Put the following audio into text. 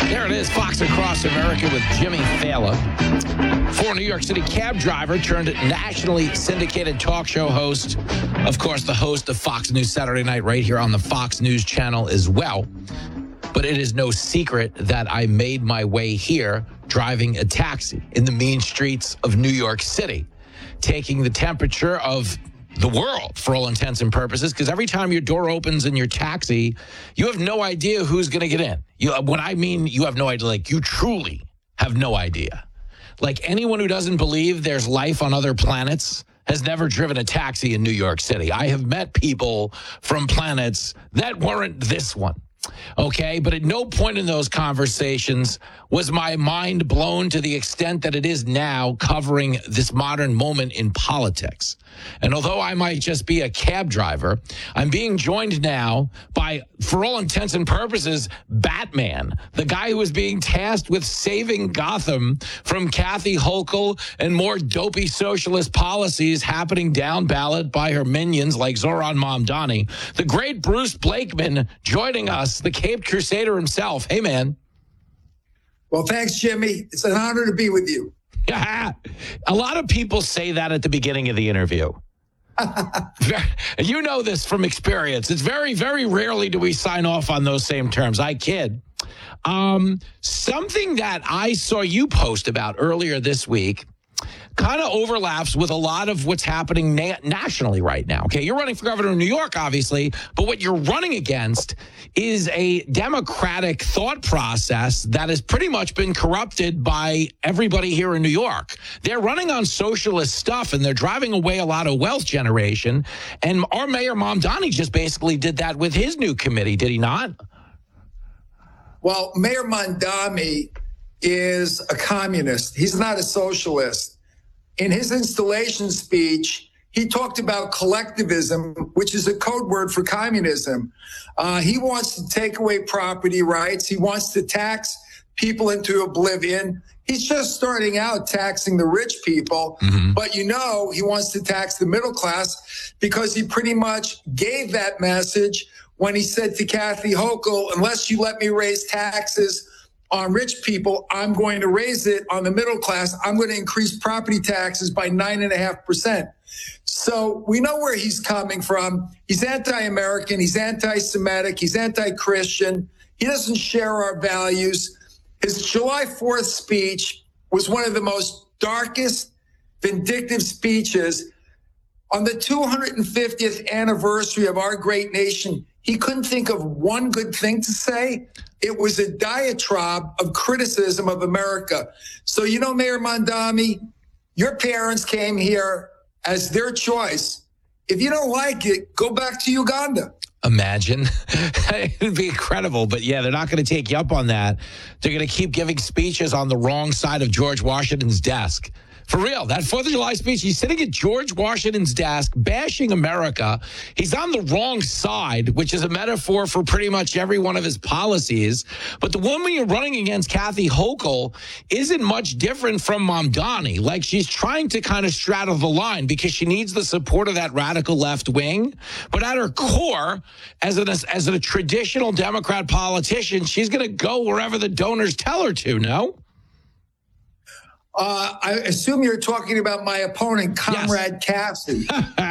There it is, Fox Across America with Jimmy Fallon. Former New York City cab driver turned nationally syndicated talk show host. Of course, the host of Fox News Saturday Night right here on the Fox News channel as well. But it is no secret that I made my way here driving a taxi in the mean streets of New York City, taking the temperature of the world for all intents and purposes, because every time your door opens in your taxi, you have no idea who's going to get in. When I mean you have no idea, like you truly have no idea. Like anyone who doesn't believe there's life on other planets has never driven a taxi in New York City. I have met people from planets that weren't this one. Okay, but at no point in those conversations was my mind blown to the extent that it is now covering this modern moment in politics. And although I might just be a cab driver, I'm being joined now by, for all intents and purposes, Batman, the guy who is being tasked with saving Gotham from Kathy Hochul and more dopey socialist policies happening down ballot by her minions like Zoran Mamdani. The great Bruce Blakeman joining us, the Caped Crusader himself. Hey, man. Well, thanks, Jimmy. It's an honor to be with you. A lot of people say that at the beginning of the interview. You know this from experience. It's very, very rarely do we sign off on those same terms. I kid. Something that I saw you post about earlier this week kind of overlaps with a lot of what's happening nationally right now. Okay, you're running for governor in New York, obviously, but what you're running against is a democratic thought process that has pretty much been corrupted by everybody here in New York. They're running on socialist stuff, and they're driving away a lot of wealth generation. And our Mayor Mamdani just basically did that with his new committee, did he not? Well, Mayor Mamdani is a communist. He's not a socialist. In his installation speech, he talked about collectivism, which is a code word for communism. He wants to take away property rights. He wants to tax people into oblivion. He's just starting out taxing the rich people, but he wants to tax the middle class because he pretty much gave that message when he said to Kathy Hochul, unless you let me raise taxes on rich people, I'm going to raise it on the middle class. I'm going to increase property taxes by 9.5%. So we know where he's coming from. He's anti-American. He's anti-Semitic. He's anti-Christian. He doesn't share our values. His July 4th speech was one of the most darkest, vindictive speeches. On the 250th anniversary of our great nation, he couldn't think of one good thing to say. It was a diatribe of criticism of America. So, Mayor Mamdani, your parents came here as their choice. If you don't like it, go back to Uganda. Imagine. It'd be incredible. But yeah, they're not going to take you up on that. They're going to keep giving speeches on the wrong side of George Washington's desk. For real, that 4th of July speech, he's sitting at George Washington's desk, bashing America. He's on the wrong side, which is a metaphor for pretty much every one of his policies. But the woman you're running against, Kathy Hochul, isn't much different from Mamdani. Like, she's trying to kind of straddle the line because she needs the support of that radical left wing. But at her core, as a traditional Democrat politician, she's going to go wherever the donors tell her to, no? I assume you're talking about my opponent, Comrade Cassie.